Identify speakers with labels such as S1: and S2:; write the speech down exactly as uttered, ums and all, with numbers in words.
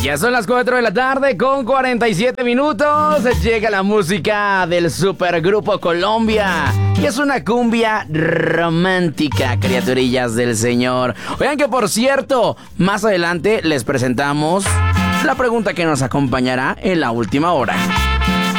S1: Ya son las cuatro de la tarde con cuarenta y siete minutos. Llega la música del supergrupo Colombia. Y es una cumbia romántica, criaturillas del Señor. Oigan que, por cierto, más adelante les presentamos la pregunta que nos acompañará en la última hora.